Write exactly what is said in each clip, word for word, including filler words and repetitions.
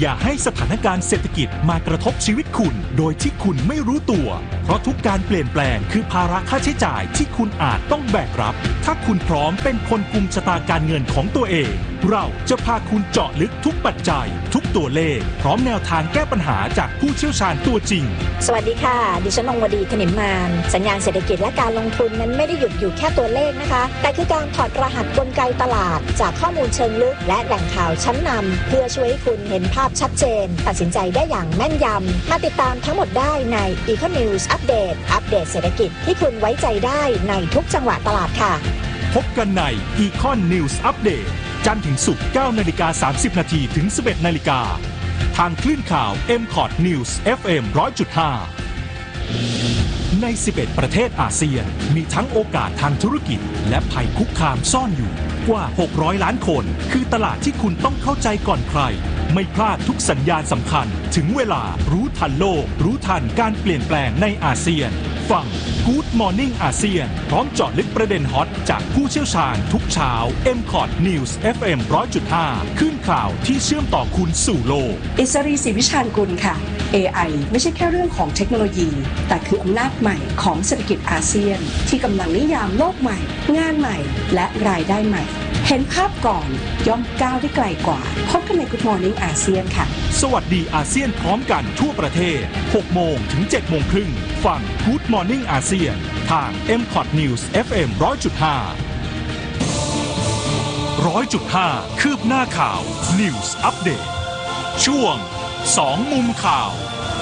อย่าให้สถานการณ์เศรษฐกิจมากระทบชีวิตคุณโดยที่คุณไม่รู้ตัวเพราะทุกการเปลี่ยนแปลงคือภาระค่าใช้จ่ายที่คุณอาจต้องแบกรับถ้าคุณพร้อมเป็นคนกุมชะตาการเงินของตัวเองเราจะพาคุณเจาะลึกทุกปัจจัยทุกตัวเลขพร้อมแนวทางแก้ปัญหาจากผู้เชี่ยวชาญตัวจริงสวัสดีค่ะดิฉันนงวดีขนิมมานสัญญาณเศรษฐกิจและการลงทุนนั้นไม่ได้หยุดอยู่แค่ตัวเลขนะคะแต่คือการถอดรหัสกลไกตลาดจากข้อมูลเชิงลึกและแหล่งข่าวชั้นนำเพื่อช่วยให้คุณเห็นภาพชัดเจนตัดสินใจได้อย่างแม่นยำมาติดตามทั้งหมดได้ใน Econ News Update อัปเดตเศรษฐกิจที่คุณไว้ใจได้ในทุกจังหวะตลาดค่ะพบกันใน Econ News Update จันทร์ถึงศุกร์ เก้านาฬิกาสามสิบนาทีถึง สิบเอ็ดนาฬิกาทางคลื่นข่าว เอ็ม คอร์ด News เอฟ เอ็ม หนึ่งร้อยจุดห้า ใน สิบเอ็ด ประเทศอาเซียนมีทั้งโอกาสทางธุรกิจและภัยคุกคามซ่อนอยู่กว่าหกร้อยล้านคนคือตลาดที่คุณต้องเข้าใจก่อนใครไม่พลาดทุกสัญญาณสำคัญถึงเวลารู้ทันโลกรู้ทันการเปลี่ยนแปลงในอาเซียนฟัง Good Morning อาเซียนพร้อมเจาะลึกประเด็นฮอตจากผู้เชี่ยวชาญทุกเช้า เอ็ม คอร์ด News เอฟ เอ็ม หนึ่งร้อยจุดห้า ขึ้นข่าวที่เชื่อมต่อคุณสู่โลกอิสรีศรีวิชาญกุลค่ะ เอ ไอ ไม่ใช่แค่เรื่องของเทคโนโลยีแต่คืออำนาจใหม่ของเศรษฐกิจอาเซียนที่กำลังนิยามโลกใหม่งานใหม่และรายได้ใหม่เห็นภาพก่อนย่อมก้าวได้ไกลกว่าพบกันใน Good Morning อาเซียนค่ะสวัสดีอาเซียนพร้อมกันทั่วประเทศ หกโมงถึง เจ็ดโมงครึ่งฟัง Good Morning อาเซียนทาง เอ็ม คอร์ด News เอฟ เอ็ม หนึ่งร้อยจุดห้า หนึ่งร้อยจุดห้า คืบหน้าข่าว News Update ช่วงสองมุมข่าว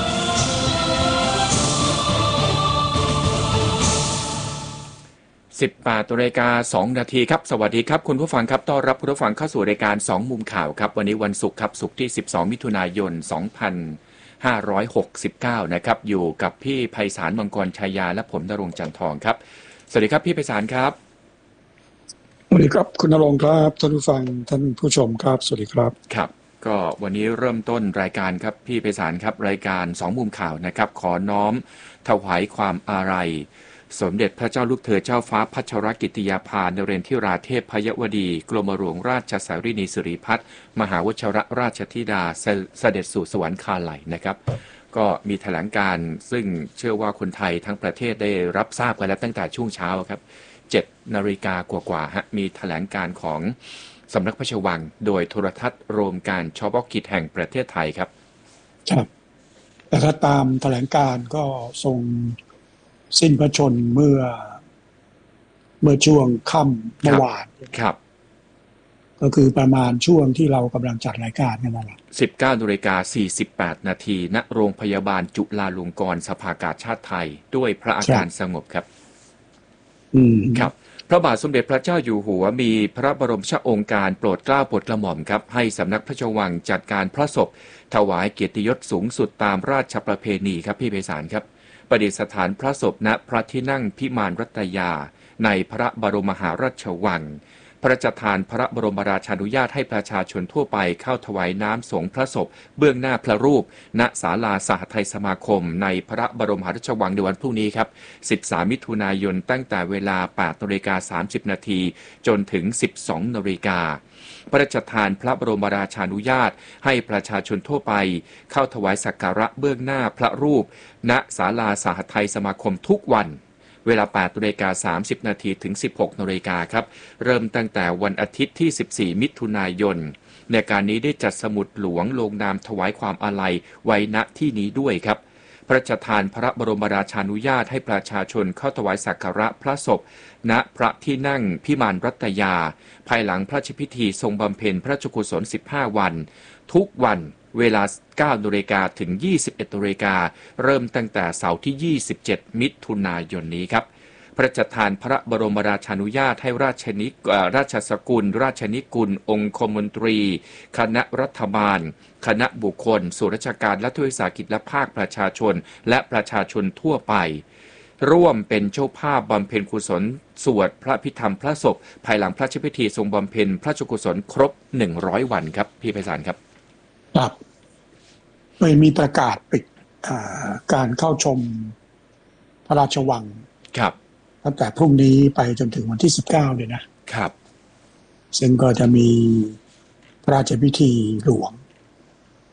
สิบแปดนาฬิกาสองนาทีครับสวัสดีครับคุณผู้ฟังครับต้อนรับคุณผู้ฟังเข้าสู่รายการสองมุมข่าวครับวันนี้วันศุกร์ครับศุกร์ที่สิบสองมิถุนายนสองพันห้าร้อยหกสิบเก้านะครับอยู่กับพี่ไพศาลมังกรชัยยาและผมณรงค์จันทร์ทองครับสวัสดีครับพี่ไพศาลครับสวัสดีครับคุณณรงค์ครับท่านผู้ฟังท่านผู้ชมครับสวัสดีครับครับก็วันนี้เริ่มต้นรายการครับพี่ไพศาลครับรายการสองมุมข่าวนะครับขอน้อมถวายความอาลัยสมเด็จพระเจ้าลูกเธอเจ้าฟ้าพัชรกิติยาภานเรนทิราเทพพยวดีกรมหลวงราชสารินีสิริพัฒน์มหาวชิรราชธิดาเสด็จสู่สวรรคาลัยนะครับก็มีแถลงการซึ่งเชื่อว่าคนไทยทั้งประเทศได้รับทราบกันแล้วตั้งแต่ช่วงเช้าครับเจ็ดนาฬิกากว่าๆฮะมีแถลงการของสำนักพระราชวังโดยโทรทัศน์รวมการเฉพาะกิจแห่งประเทศไทยครับครับแต่ถ้าตามแถลงการก็ทรงสิ้นพระชนเมื่อเมื่อช่วงค่ำเมื่อวานครับก็คือประมาณช่วงที่เรากำลังจัดรายการกันนั่นแหละสิบเก้านาฬิกาสี่สิบแปดนาทีณโรงพยาบาลจุฬาลงกรณ์สภากาชาดไทยด้วยพระอาการสงบครับอืมครับพระบาทสมเด็จพระเจ้าอยู่หัวมีพระบรมราชโองการโปรดเกล้าโปรดกระหม่อมครับให้สำนักพระราชวังจัดการพระศพถวายเกียรติยศสูงสุดตามราชประเพณีครับพี่ไพศาลครับประดิษฐานพระศพณพระที่นั่งพิมานรัตยาในพระบรมมหาราชวังพระราชทานพระบรมราชานุญาตให้ประชาชนทั่วไปเข้าถวายน้ำสงฆ์พระศพเบื้องหน้าพระรูปณศาลาสหทัยสมาคมในพระบรมมหาราชวังในวันพรุ่งนี้ครับสิบสามมิถุนายนตั้งแต่เวลา แปดนาฬิกาสามสิบนาทีจนถึง สิบสองนาฬิกาพระราชทานพระบรมราชานุญาตให้ประชาชนทั่วไปเข้าถวายสักการะเบื้องหน้าพระรูปณศาลาสหทัยสมาคมทุกวันเวลา แปดนาฬิกาสามสิบนาทีถึง สิบหกนาฬิกาครับเริ่มตั้งแต่วันอาทิตย์ที่สิบสี่มิถุนายนในการนี้ได้จัดสมุดหลวงลงนามถวายความอาลัยไว้ณที่นี้ด้วยครับพระราชทานพระบรมราชานุญาตให้ประชาชนเข้าถวายสักการะพระศพณพระที่นั่งพิมานรัตยาภายหลังพระราชพิธีทรงบำเพ็ญพระราชกุศลสิบห้าวันทุกวันเวลา เก้านาฬิกาถึง ยี่สิบเอ็ดนาฬิกาเริ่มตั้งแต่เสาร์ที่ยี่สิบเจ็ดมิถุนายนนี้ครับพระราชทานพระบรมราชานุญาตให้ราชนิราชสกุลราชนิกุลองคมนตรีคณะรัฐบาลคณะบุคคลส่วนราชการและทุกวิสาหกิจและภาคประชาชนและประชาชนทั่วไปร่วมเป็นเจ้าภาพบำเพ็ญกุศลสวดพระพิธรรมพระศพภายหลังพระราชพิธีทรงบำเพ็ญพระราชกุศลครบหนึ่งร้อยวันครับพี่ไพศาลครับครับไม่มีประกาศปิดการเข้าชมพระราชวังครับตั้งแต่พรุ่งนี้ไปจนถึงวันที่สิบเก้าเลยนะครับซึ่งก็จะมีพระราชพิธีหลวง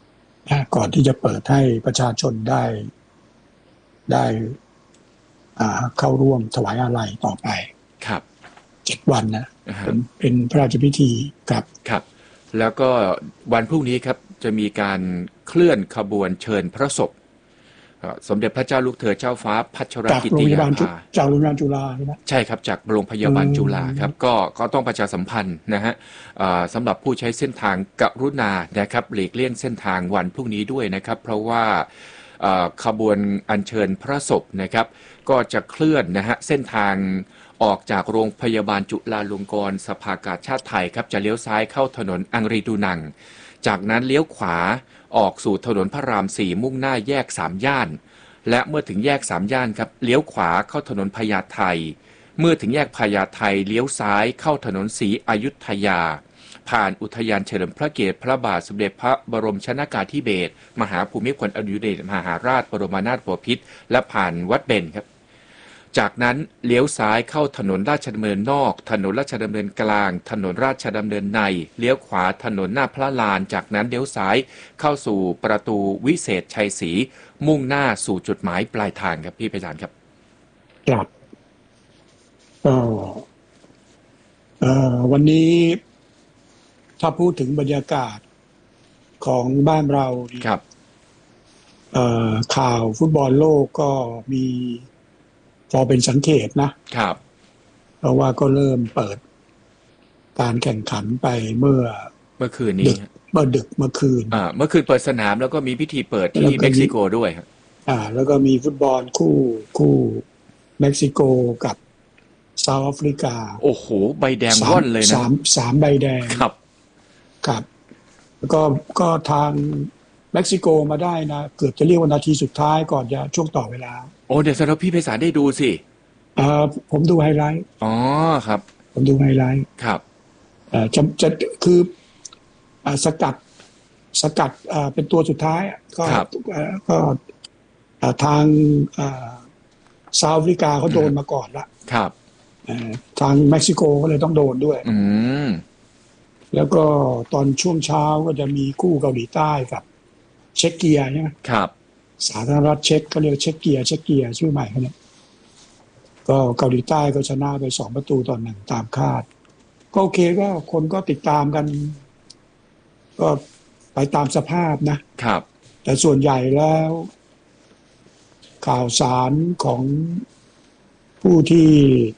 ก่อนที่จะเปิดให้ประชาชนได้ได้เข้าร่วมถวายอาลัยต่อไปครับเจ็ดวันนะเป็นเป็นพระราชพิธีครับครับแล้วก็วันพรุ่งนี้ครับจะมีการเคลื่อนขบวนเชิญพระศพสมเด็จพระเจ้าลูกเธอเจ้าฟ้าพัชรกิติยาภาจากโรงพยาบาลจุฬาใช่ไหมใช่ครับจากโรงพยาบาลจุฬาครับก็ก็ต้องประชาสัมพันธ์นะฮะสำหรับผู้ใช้เส้นทางกรุณานะครับหลีกเลี่ยงเส้นทางวันพรุ่งนี้ด้วยนะครับเพราะว่าขบวนอัญเชิญพระศพนะครับก็จะเคลื่อนนะฮะเส้นทางออกจากโรงพยาบาลจุฬาลงกรณ์สภากาชาดไทยครับจะเลี้ยวซ้ายเข้าถนนอังรีดูนังจากนั้นเลี้ยวขวาออกสู่ถนนพระรามสี่มุ่งหน้าแยกสามย่านและเมื่อถึงแยกสามย่านครับเลี้ยวขวาเข้าถนนพญาไทเมื่อถึงแยกพญาไทเลี้ยวซ้ายเข้าถนนศรีอยุธยาผ่านอุทยานเฉลิมพระเกียรติพระบาทสมเด็จพระบรมชนกาธิเบศรมหาภูมิพลอดุลยเดชมหาราชบรมนาถบพิตรและผ่านวัดเบญครับจากนั้นเลี้ยวซ้ายเข้าถนนราชดำเนินนอกถนนราชดำเนินกลางถนนราชดำเนินในเลี้ยวขวาถนนหน้าพระลานจากนั้นเลี้ยวซ้ายเข้าสู่ประตูวิเศษชัยศรีมุ่งหน้าสู่จุดหมายปลายทางครับพี่ไพศาลครับครับก็เอ่อวันนี้ถ้าพูดถึงบรรยากาศของบ้านเราครับเอ่อข่าวฟุตบอลโลกก็มีพอเป็นสังเกตนะครับเพราะว่าก็เริ่มเปิดการแข่งขันไปเมื่อเมื่อคืนนี้เมื่อดึกเมื่อคืนอ่าเมื่อคืนเปิดสนามแล้วก็มีพิธีเปิดที่เม็กซิโกด้วยครับอ่าแล้วก็มีฟุตบอลคู่คู่เม็กซิโกกับเซาท์แอฟริกาโอ้โหใบแดงว่อนเลยนะสามสามใบแดงครับครับแล้วก็ก็ทางเม็กซิโกมาได้นะเกือบจะเรียกว่านาทีสุดท้ายก่อนจะช่วงต่อเวลาโอ้เดี๋ยวสำหรับพี่ไพศาลได้ดูสิอ่าผมดูไฮไลท์อ๋อครับผมดูไฮไลท์ครับอ่าจะจะคืออ่าสกัดสกัดอ่าเป็นตัวสุดท้ายก็ก็ทางอ่าเซาท์แอฟริกาเขาโดนมาก่อนละครับทางเม็กซิโกก็เลยต้องโดนด้วยอืมแล้วก็ตอนช่วงเช้าก็จะมีคู่เกาหลีใต้กับเช็กเกียใช่ไหมครับสาธารณรัฐเช็กเขาเรียกเช็กเกียเช็กเกียชื่อใหม่เขาเนี่ยก็เกาหลีใต้ก็ชนะไปสองประตูต่อหนึ่งตามคาดก็โอเคก็คนก็ติดตามกันก็ไปตามสภาพนะครับแต่ส่วนใหญ่แล้วข่าวสารของผู้ที่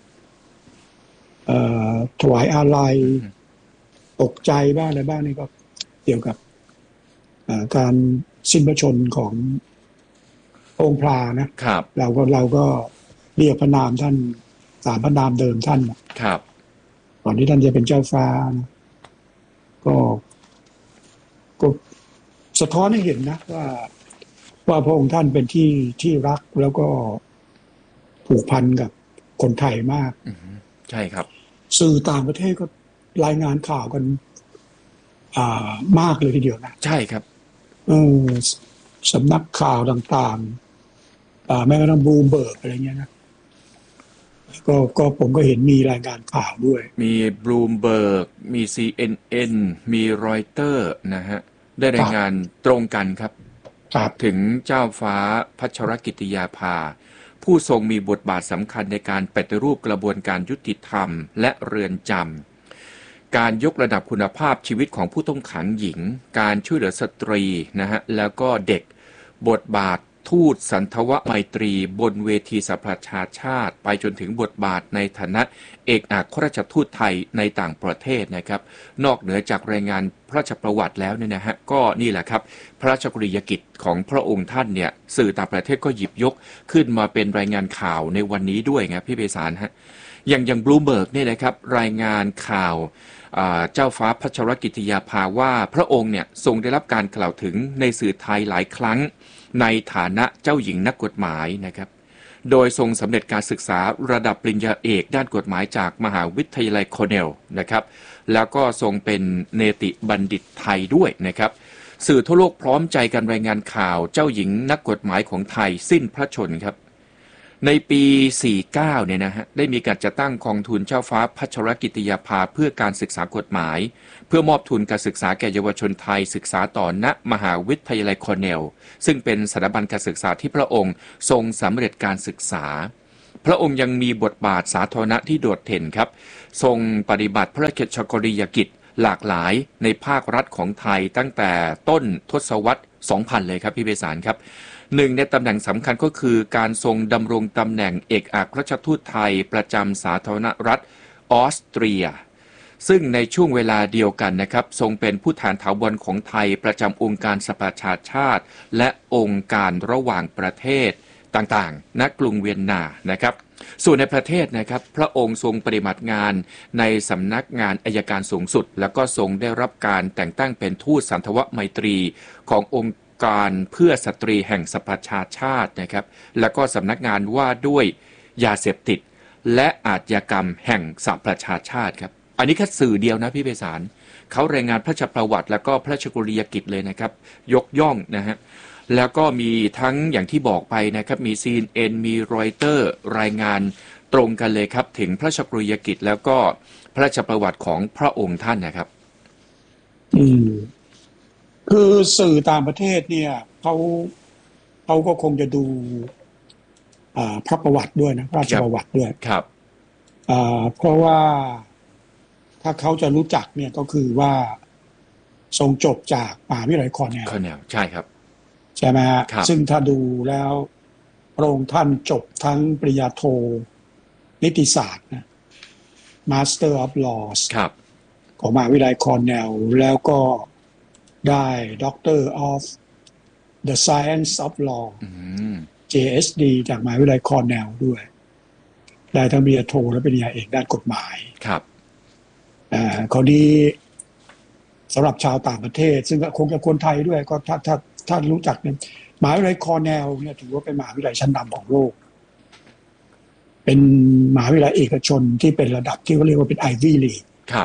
ถวายอาลัยตกใจบ้างอะไรบ้างนี่ก็เกี่ยวกับการสิ้นพระชนขององค์พระนะครับเราก็เราก็เรียกพระนามท่านตามพระนามเดิมท่านครับก่อนที่ท่านจะเป็นเจ้าฟ้านะก็ก็สะท้อนให้เห็นนะว่าว่าพระองค์ท่านเป็นที่ที่รักแล้วก็ผูกพันกับคนไทยมากใช่ครับสื่อต่างประเทศก็รายงานข่าวกันอ่ามากเลยทีเดียวนะใช่ครับเออสำนักข่าวต่างๆอ่าแม้กระทั่งบลูมเบิร์กอะไรเงี้ยนะก็ก็ผมก็เห็นมีรายงานข่าวด้วยมีบลูมเบิร์กมี ซี เอ็น เอ็น มีรอยเตอร์นะฮะได้รายงานตรงกันครับถึงเจ้าฟ้าพัชรกิติยาภาผู้ทรงมีบทบาทสำคัญในการปฏิรูปกระบวนการยุติธรรมและเรือนจำการยกระดับคุณภาพชีวิตของผู้ต้องขังหญิงการช่วยเหลือสตรีนะฮะแล้วก็เด็กบทบาททูตสันทวไมตรีบนเวทีสหประชาชาติไปจนถึงบทบาทในฐานะเอกอัครราชทูตไทยในต่างประเทศนะครับนอกเหนือจากรายงานพระราชประวัติแล้วเนี่ยนะฮะก็นี่แหละครับพระราชกรณียกิจของพระองค์ท่านเนี่ยสื่อต่างประเทศก็หยิบยกขึ้นมาเป็นรายงานข่าวในวันนี้ด้วยไงพี่ไพศาลฮะอย่างอย่างบลูมเบิร์กเนี่ยนะครับรายงานข่าวเจ้าฟ้าพัชรกิติยาภาว่าพระองค์เนี่ยทรงได้รับการกล่าวถึงในสื่อไทยหลายครั้งในฐานะเจ้าหญิงนักกฎหมายนะครับโดยทรงสำเร็จการศึกษาระดับปริญญาเอกด้านกฎหมายจากมหาวิทยาลัยโคเนลนะครับแล้วก็ทรงเป็นเนติบัณฑิตไทยด้วยนะครับสื่อทั่วโลกพร้อมใจกันรายงานข่าวเจ้าหญิงนักกฎหมายของไทยสิ้นพระชนม์ครับในปีสี่สิบเก้าเนี่ยนะฮะได้มีการจัดตั้งกองทุนเจ้าฟ้าพัชรกิติยาภาเพื่อการศึกษากฎหมายเพื่อมอบทุนการศึกษาแก่เยาวชนไทยศึกษาต่อณมหาวิทยาลัยคอร์เนลซึ่งเป็นสถาบันการศึกษาที่พระองค์ทรงสำเร็จการศึกษาพระองค์ยังมีบทบาทสาธารณะที่โดดเด่นครับทรงปฏิบัติพระราชกรณียกิจหลากหลายในภาครัฐของไทยตั้งแต่ต้นทศวรรษ สองพัน เลยครับพี่ไพศาลครับหนึ่งในตำแหน่งสำคัญก็คือการทรงดำรงตำแหน่งเอกอัครราชทูตไทยประจำสาธารณรัฐออสเตรียซึ่งในช่วงเวลาเดียวกันนะครับทรงเป็นผู้แทนถาวรของไทยประจำองค์การสหประชาชาติและองค์การระหว่างประเทศต่างๆณกรุงเวียนนานะครับส่วนในประเทศนะครับพระองค์ทรงปฏิบัติงานในสำนักงานอัยการสูงสุดแล้วก็ทรงได้รับการแต่งตั้งเป็นทูตสันทวไมตรีขององค์การเพื่อสตรีแห่งสหประชาชาตินะครับแล้วก็สำนักงานว่าด้วยยาเสพติดและอาชญากรรมแห่งสหประชาชาติครับอันนี้แค่สื่อเดียวนะพี่ไพศาลเขารายงานพระราชประวัติแล้วก็พระราชกรณียกิจเลยนะครับยกย่องนะฮะแล้วก็มีทั้งอย่างที่บอกไปนะครับมี ซี เอ็น เอ็น มีรอยเตอร์รายงานตรงกันเลยครับถึงพระราชกรณียกิจแล้วก็พระราชประวัติของพระองค์ท่านนะครับอืมคือสื่อต่างประเทศเนี่ยเขาเขาก็คงจะดูอ่าพระประวัติด้วยนะพระราชประวัติด้วยครับอ่าเพราะว่าถ้าเขาจะรู้จักเนี่ยก็คือว่าทรงจบจากมหาวิทยาลัยคอร์เนลคอร์เนลใช่ครับใช่ไหมฮะซึ่งถ้าดูแล้วพระองค์ท่านจบทั้งปริญญาโทนิติศาสตร์นะ Master of Laws ของมหาวิทยาลัยคอร์เนลแล้วก็ได้ Doctor of the Science of Law เจ เอส ดี จากมหาวิทยาลัยคอร์เนลด้วยได้ทั้งปริญญาโทและปริญญาเอกด้านกฎหมายครับอ่าข้อนี้สำหรับชาวต่างประเทศซึ่งคงจะคนไทยด้วยก็ถ้าถ้าถ้ารู้จักเนี่ยมหาวิทยาลัยคอร์เนลเนี่ยถือว่าเป็นมหาวิทยาลัยชั้นนำของโลกเป็นมหาวิทยาลัยเอกชนที่เป็นระดับที่เขาเรียกว่าเป็น Ivy League ครับ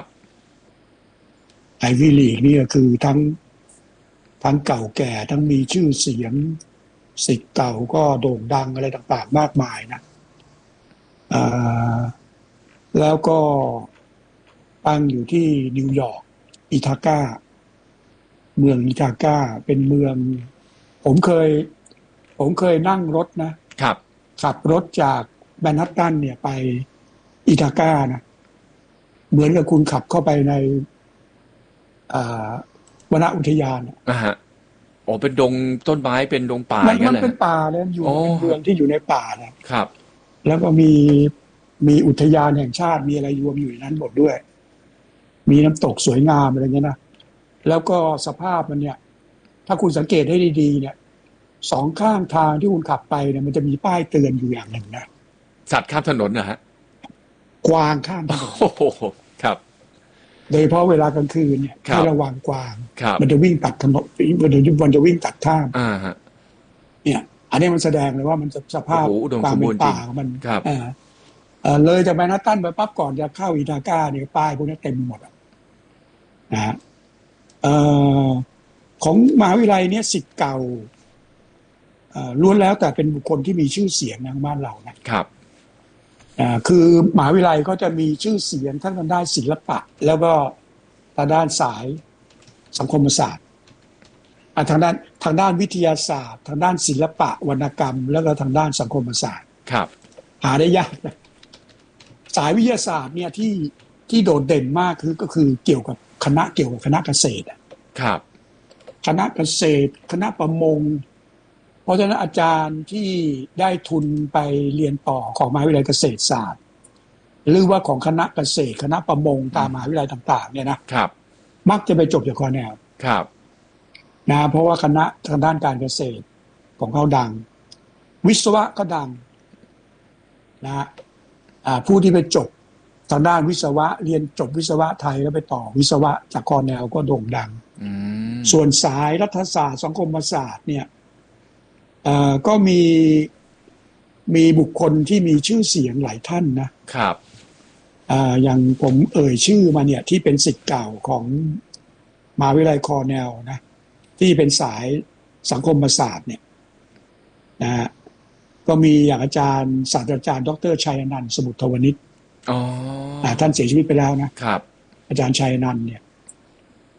Ivy League นี่ก็คือทั้งทั้งเก่าแก่ทั้งมีชื่อเสียงศิษย์เก่าก็โด่งดังอะไรต่างๆมากมายนะอ่าแล้วก็ตั้งอยู่ที่นิวยอร์กอิทากาเมืองอิทากาเป็นเมืองผมเคยผมเคยนั่งรถนะครับขับรถจากแมนฮัตตันเนี่ยไปอิทากานะเหมือนกับคุณขับเข้าไปในอ่าวนอุทยานอ่าฮะอ๋อเป็นดงต้นไม้เป็นดงป่ามันมันเป็นป่าเลยอยู่ในเมืองที่อยู่ในป่านะครับแล้วก็มีมีอุทยานแห่งชาติมีอะไรรวมอยู่ในนั้นหมดด้วยมีน้ำตกสวยงามอะไรเงี้ยนะแล้วก็สภาพมันเนี่ยถ้าคุณสังเกตให้ดีๆเนี่ยสองข้างทางที่คุณขับไปเนี่ยมันจะมีป้ายเตือนอยู่อย่างหนึ่งนะสัตว์ข้ามถนนนะฮะกวางข้ามถนนโอ้โหครับโดยเฉพาะเวลากลางคืนเนี่ยให้ระวังกวางมันจะวิ่งตัดถนนมันจะมันจะวิ่งตัดข้ามอ่าฮะเนี่ยอันนี้มันแสดงเลยว่ามันสภาพความเป็นป่ามันอ่าเออเลยจากแมนฮัตตันไปปั๊บก่อนจะเข้าอิทากาเนี่ยป้ายพวกนี้เต็มหมดอ่ะนะฮะเอ่อของมหาวิทยาลัยเนี่ยศิษย์เก่าเอ่อล้วนแล้วแต่เป็นบุคคลที่มีชื่อเสียงในบ้านเรานะครับอ่าคือมหาวิทยาลัยก็จะมีชื่อเสียงทั้งทางด้านศิลปะแล้วก็ทางด้านสายสังคมศาสตร์อ่าทางด้านทางด้านวิทยาศาสตร์ทางด้านศิลปะวรรณกรรมแล้วก็ทางด้านสังคมศาสตร์ครับหาได้ยากนะสายวิทยาศาสตร์เนี่ยที่ที่โดดเด่นมากคือก็คือเกี่ยวกับคณะเกี่ยวกับคณะเกษตรครับคณะเกษตรคณะประมงเพราะฉะนั้นอาจารย์ที่ได้ทุนไปเรียนต่อของมหาวิทยาลัยเกษตรศาสตร์หรือว่าของคณะเกษตรคณะประมงตามมหาวิทยาลัยต่างๆเนี่ยนะครับมักจะไปจบจากคอร์เนลครับนะเพราะว่าคณะทางด้านการเกษตรของเขาดังวิศวะก็ดังนะผู้ที่ไปจบทางด้านวิศวะเรียนจบวิศวะไทยแล้วไปต่อวิศวะจากคอร์เนลก็โด่งดังส่วนสายรัฐศาสตร์สังคมศาสตร์เนี่ยก็มีมีบุคคลที่มีชื่อเสียงหลายท่านนะครับอย่างผมเอ่ยชื่อมาเนี่ยที่เป็นศิษย์เก่าของมหาวิทยาลัยคอร์เนลนะที่เป็นสายสังคมศาสตร์เนี่ยนะฮะก็มีอย่างอาจารย์ศาสตราจารย์ดร.ชัยอนันต์สมุทรวณิชอ๋อท่านเสียชีวิตไปแล้วนะครับอาจารย์ชัยอนันต์เนี่ย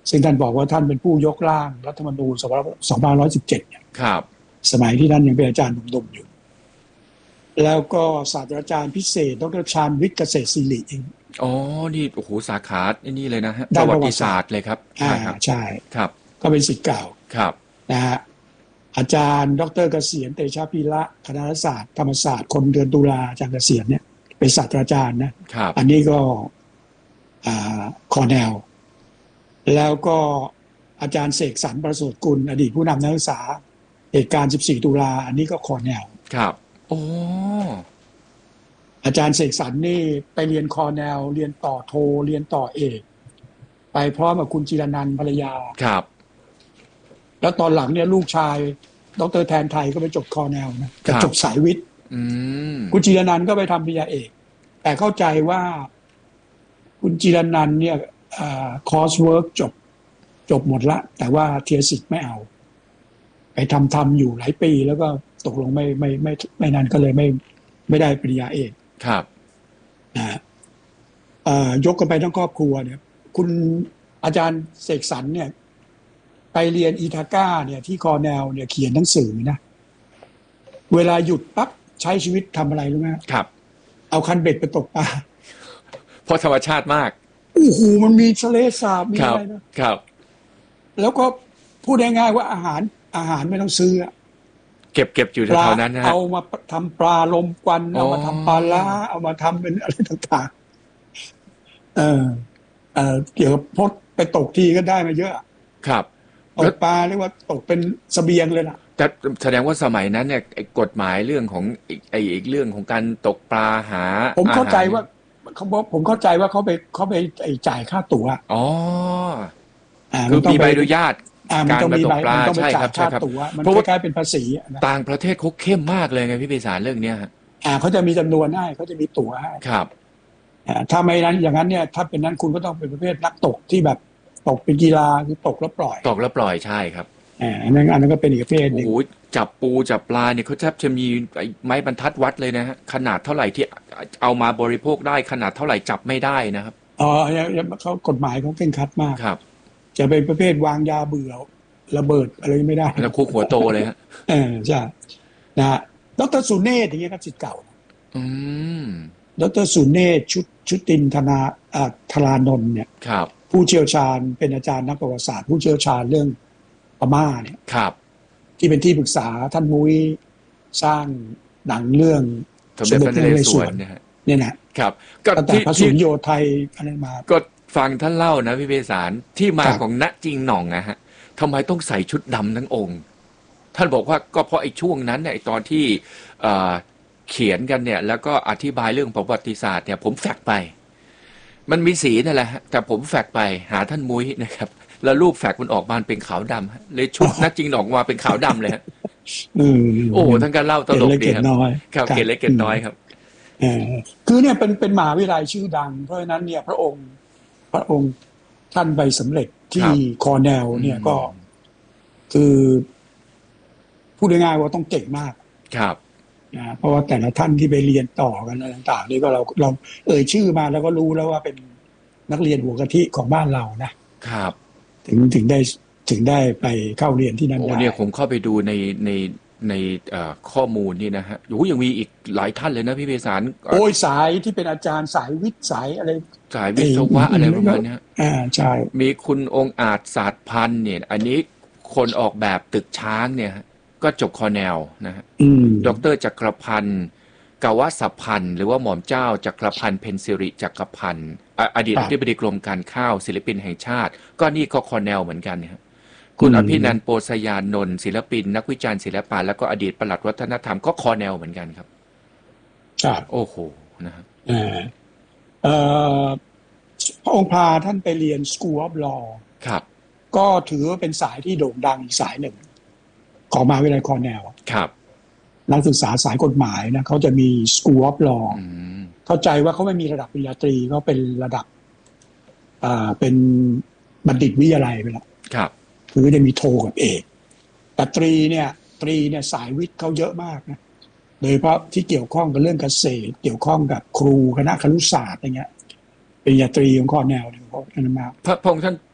ซึ่งท่านบอกว่าท่านเป็นผู้ยกร่างรัฐธรรมนูญสองพันห้าร้อยสิบเจ็ดเนี่ยครับสมัยที่ท่านยังเป็นอาจารย์หนุ่มๆอยู่แล้วก็ศาสตราจารย์พิเศษดรชาญวิทย์เกษตรศิริเองอ๋อนี่โอ้โหสาขาไอ้นี่เลยนะฮะประวัติศาสตร์เลยครับอ่าใช่ครับก็เป็นศิษย์เก่าครับนะฮะอาจารย์ดรเกษียณเตชะพีระคณะรัฐศาสตร์ธรรมศาสตร์คนเดือนตุลาอาจารย์เกษียณเนี่ยเป็นศาสตราจารย์นะครับอันนี้ก็อ่าคอร์เนลแล้วก็อาจารย์เสกสรรประเสริฐกุลอดีตผู้นำนักศึกษาเหตุการณ์สิบสี่ตุลาอันนี้ก็คอร์เนลครับโอ้อาจารย์เสกสรรนี่ไปเรียนคอร์เนลเรียนต่อโทเรียนต่อเอกไปพร้อมกับคุณจิรนันท์ภรรยาครับแล้วตอนหลังเนี่ยลูกชายดรแทนไทยก็ไปจบคอร์เนลนะจะจบสายวิทย์คุณจิรนันท์ก็ไปทำปริญญาเอกแต่เข้าใจว่าคุณจิรนันท์เนี่ยคอร์สเวิร์กจบจบหมดละแต่ว่าเทียสิทธิ์ไม่เอาไปทำทำอยู่หลายปีแล้วก็ตกลงไม่ไม่ไม่ไม่นานก็เลยไม่ไม่ได้ปริญญาเอกครับนะยกกันไปทั้งครอบครัวเนี่ยคุณอาจารย์เสกสรรเนี่ยไปเรียนอีทาก้าเนี่ยที่คอร์เนลเนี่ยเขียนหนังสือนะเวลาหยุดปั๊บใช้ชีวิตทำอะไรรู้ไหมครับเอาคันเบ็ดไปตกปลาเพราะธรรมชาติมากโอ้โหมันมีทะเลสาบมีอะไรนะครับแล้วก็พูดง่ายๆว่าอาหารอาหารไม่ต้องซื้อเก็บเก็บอยู่แถวๆนั้นนะเอามาทำปลาลมควันเอามาทำปลาล้าเอามาทำเป็นอะไรต่างๆเออเออเกี่ยวกับพดไปตกทีก็ได้มาเยอะครับตกปลาเรียกว่าตกเป็นเสบียงเลยล่ะแต่แสดงว่าสมัยนั้นเนี่ยกฎหมายเรื่องของไอ้อีกเรื่องของการตกปลาหาผมเข้าใจว่าเขาบอกผมเข้าใจว่าเขาไปเขาไปจ่ายค่าตั๋วอ๋อคือมีใบอนุญาตการมาตกปลาใช่ครับใช่ครับเพราะว่าการเป็นภาษีต่างประเทศเขาเข้มมากเลยไงพี่เบสารเรื่องเนี้ยอ่าเขาจะมีจำนวนให้เขาจะมีตั๋วให้ครับอ่าถ้าไม่นั้นอย่างนั้นเนี่ยถ้าเป็นนั้นคุณก็ต้องเป็นประเภทนักตกที่แบบตกเป็นกีฬาคือตกแล้วปล่อยตกแล้วปล่อยใช่ครับอ่าอันนั้นอันนั้นก็เป็นอีกประเภทนึงโอ้จับปูจับปลาเนี่ยเขาแทบจะมีไม้บรรทัดวัดเลยนะฮะขนาดเท่าไหร่ที่เอามาบริโภคได้ขนาดเท่าไหร่จับไม่ได้นะครับอ๋อเขากฎหมายเขาเคร่งครัดมากครับจะเป็นประเภทวางยาเบื่อระเบิดอะไรไม่ได้แล้วคุกหัวโตเลยฮะเออใช่นะฮะดร.สุเนศอย่างเงี้ยครับศิษย์เก่าอืมดร.สุเนศชุดชุตินธนาอ่าธารานนท์เนี่ยครับผู้เชี่ยวชาญเป็นอาจารย์นักประวัติศาสตร์ผู้เชี่ยวชาญเรื่องพม่าเนี่ยครับที่เป็นที่ปรึกษาท่านมุ้ยสร้างหนังเรื่องสมเด็จพระนเรศวรเนี่ยนะครับก็ที่พระสุริโยไทยอะไรมาก็ฟังท่านเล่านะพี่เบสารที่มาของณจริงหน่องนะฮะทำไมต้องใส่ชุดดำทั้งองค์ท่านบอกว่าก็เพราะไอ้ช่วงนั้นเนี่ยตอนที่เขียนกันเนี่ยแล้วก็อธิบายเรื่องประวัติศาสตร์เนี่ยผมแฟกไปมันมีสีนั่นแหละแต่ผมแฟกไปหาท่านมุ้ยนะครับแล้วรูปแฟกมันออกมาเป็นขาวดำเลยชุดณจริงหน่องมาเป็นขาวดำเลยฮะโอ้ท่านก็เล่าตลกดีครับครับเกล็ดเล็กเกล็ดน้อยครับคือเนี่ยเป็นเป็นมหาวิทยาลัยชื่อดังเพราะฉะนั้นเนี่ยพระองค์พระองค์ท่านไปสำเร็จที่คอร์เนลเนี่ยก็คือพูดง่ายๆว่าต้องเก่งมากครับนะเพราะว่าแต่ละท่านที่ไปเรียนต่อกันอะไรต่างๆนี่ก็เราเราเอ่ยชื่อมาแล้วก็รู้แล้วว่าเป็นนักเรียนหัวกะทิของบ้านเรานะครับถึงถึงได้ถึงได้ไปเข้าเรียนที่นั่นได้โอ้เนี่ยผมเข้าไปดูในในในข้อมูลนี่นะฮะโอ้ยังมีอีกหลายท่านเลยนะพี่เบสารโอ้ยสายที่เป็นอาจารย์สายวิทย์สายอะไรสายวิศวะอะไรประมาณนี้อ่าใช่มีคุณองค์อาจศาสตร์พันธ์เนี่ยอันนี้คนออกแบบตึกช้างเนี่ยก็จบคอร์เนลนะฮะดร.จักรพันธ์กวสพันธ์หรือว่าหม่อมเจ้าจักรพันธ์เพ็ญศิริจักรพันธ์อดีตอธิบดีกรมการข้าวศิลปินแห่งชาติก็นี่ก็คอร์เนลเหมือนกันเนี่ยคุณอภินันท์โปสยานนท์ศิลปินนักวิจารณ์ศิลปะแล้วก็อดีตปลัดวัฒนธรรมก็คอร์เนลเหมือนกันครับครับโอ้โหนะครับเอ่อพระองค์พาท่านไปเรียน School of Law ครับก็ถือว่าเป็นสายที่โด่งดังอีกสายหนึ่งของมหาวิทยาลัยคอร์เนลครับนักศึกษาสายกฎหมายนะเขาจะมี School of Law เข้าใจว่าเขาไม่มีระดับปริญญาตรีเขาเป็นระดับอ่าเป็นบัณฑิตวิทยาลัยไปแล้วครับคือจะมีโทกับเอกแต่ตรีเนี่ยตรีเนี่ยสายวิทย์เขาเยอะมากนะโดยเฉพาะที่เกี่ยวข้องกับเรื่องเกษตรเกี่ยวข้องกับครูคณะครุศาสตร์อะไรเงี้ยปริญญาตรีของคอร์เนลเนี่ยเขาอันนั้นมากพระพงษ์ท่าน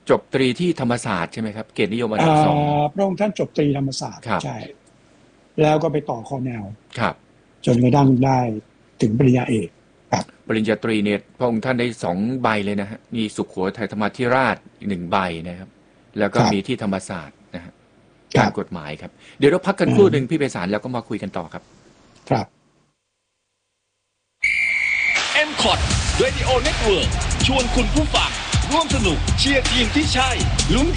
จบตรีที่ธรรมศาสตร์ใช่ไหมครับเกียรตินิยมอันดับสองอ่าพระองค์ท่านจบตรีธรรมศาสตร์ครับใช่แล้วก็ไปต่อคอร์เนลครับจนกระทั่งได้ถึงปริญญาเอกครับปริญญาตรีเนี่ยพระองค์ท่านได้สองใบเลยนะฮะมีสุขโขทัยธรรมาธิราชอีกหนึ่งใบนะครับแล้วก็ครับมีที่ธรรมศาสตร์นะฮะครักาบรกฎหมายครับเดี๋ยวเราพักกันครู่หนึ่งพี่ไพศาลแล้วก็มาคุยกันต่อครับครับเอ็ม คอท Radio Network ชวนคุณผู้ฟังร่วมสนุกเชียร์ทีมที่ใช่ลุ้น